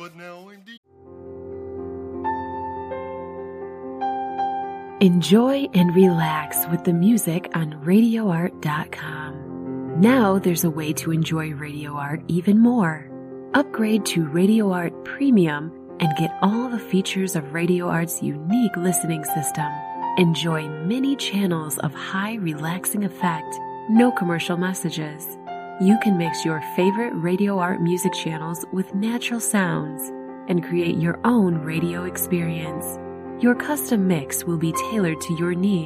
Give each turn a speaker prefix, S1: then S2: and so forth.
S1: but now indeed.
S2: Enjoy and relax with the music on RadioArt.com. Now there's a way to enjoy Radio Art even more. Upgrade to Radio Art Premium and get all the features of Radio Art's unique listening system. Enjoy many channels of high relaxing effect, no commercial messages. You can mix your favorite Radio Art music channels with natural sounds and create your own radio experience. Your custom mix will be tailored to your needs.